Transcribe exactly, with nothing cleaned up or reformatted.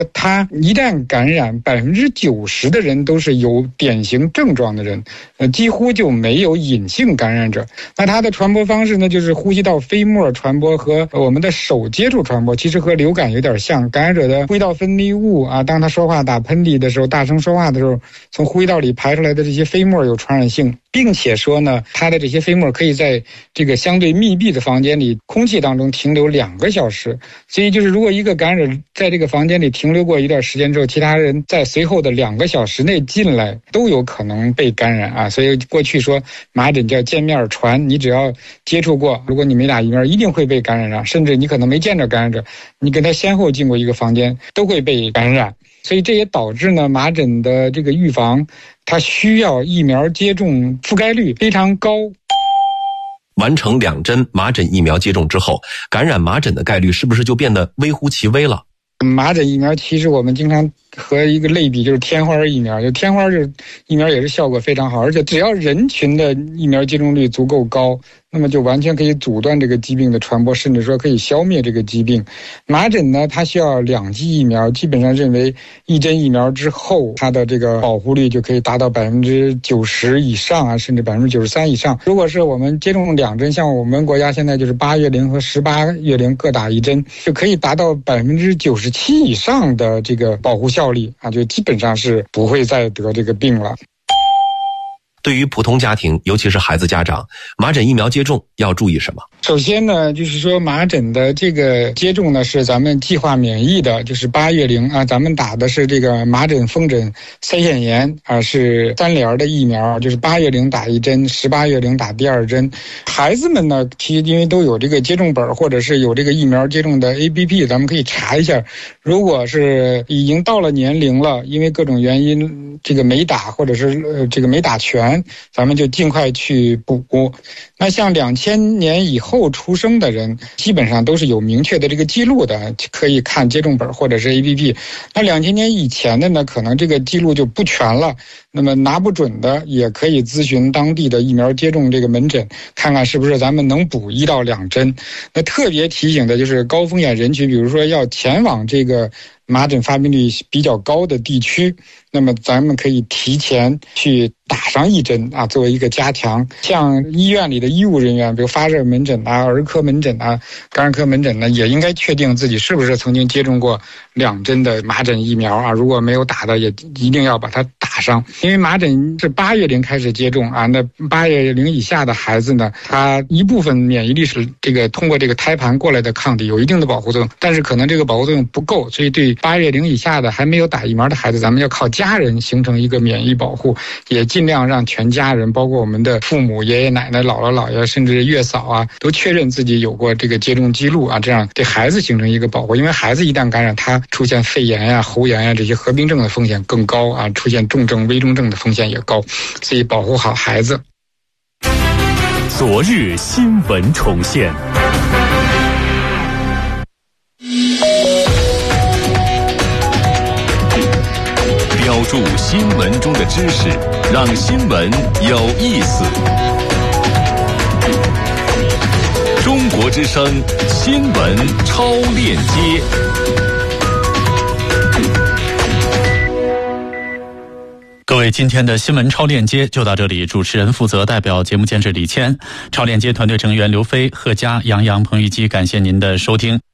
他一旦感染，百分之九十的人都是有典型症状的人，呃，几乎就没有隐性感染者。那它的传播方式呢，就是呼吸道飞沫传播和我们的手接触传播，其实和流感有点像。感染者的呼吸道分泌物啊，当他说话打喷嚏的时候，大声说话的时候，从呼吸道里排出来的这些飞沫有传染性，并且说呢，它的这些飞沫可以在这个相对密闭的房间里空气当中停留两个小时。所以就是如果一个感染者在这个房间里停留过一段时间之后，其他人在随后的两个小时内进来都有可能被感染啊。所以过去说麻疹叫见面传，你只要接触过，如果你没打疫苗一定会被感染上，甚至你可能没见着感染者，你跟他先后进过一个房间都会被感染。所以这也导致呢，麻疹的这个预防它需要疫苗接种覆盖率非常高。 完成两针麻疹疫苗接种之后，感染麻疹的概率是不是就变得微乎其微了？ 麻疹疫苗其实我们经常和一个类比，就是天花疫苗，就天花这疫苗也是效果非常好，而且只要人群的疫苗接种率足够高，那么就完全可以阻断这个疾病的传播，甚至说可以消灭这个疾病。麻疹呢，它需要两剂疫苗，基本上认为一针疫苗之后，它的这个保护率就可以达到百分之九十以上啊，甚至百分之九十三以上。如果是我们接种两针，像我们国家现在就是八月龄和十八月龄各打一针，就可以达到百分之九十七以上的这个保护效力啊，就基本上是不会再得这个病了。 对于普通家庭，尤其是孩子家长，麻疹疫苗接种要注意什么？ 首先呢，就是说麻疹的这个接种呢是咱们计划免疫的，就是八月龄啊，咱们打的是这个麻疹、风疹、腮腺炎啊，是三联的疫苗，就是八月龄打一针，十八月龄打第二针。孩子们呢，其实因为都有这个接种本或者是有这个疫苗接种的 A P P， 咱们可以查一下。如果是已经到了年龄了，因为各种原因这个没打或者是呃这个没打全，咱们就尽快去补。那像两千年以后出生的人，基本上都是有明确的这个记录的，可以看接种本或者是 A P P。那两千年以前的呢，可能这个记录就不全了，那么拿不准的也可以咨询当地的疫苗接种这个门诊，看看是不是咱们能补一到两针。那特别提醒的就是高风险人群，比如说要前往这个麻疹发病率比较高的地区，那么咱们可以提前去打上一针啊，作为一个加强。像医院里的医务人员，比如发热门诊啊、儿科门诊啊、感染科门诊呢，也应该确定自己是不是曾经接种过两针的麻疹疫苗啊。如果没有打的，也一定要把它打上。因为麻疹是八月龄开始接种啊，那八月龄以下的孩子呢，他一部分免疫力是这个通过这个胎盘过来的抗体有一定的保护作用，但是可能这个保护作用不够，所以对八月龄以下的还没有打疫苗的孩子，咱们要靠家人形成一个免疫保护，也尽量让全家人，包括我们的父母、爷爷奶奶、姥姥姥爷，甚至月嫂啊，都确认自己有过这个接种记录啊，这样对孩子形成一个保护。因为孩子一旦感染，他出现肺炎呀、喉炎呀这些合并症的风险更高啊，出现重症、危重症的风险也高，所以保护好孩子。 昨日新闻重现。标注新闻中的知识，让新闻有意思。中国之声新闻超链接。各位，今天的新闻超链接就到这里。主持人负责代表节目监制李谦，超链接团队成员刘飞、贺佳、杨洋、彭玉基，感谢您的收听。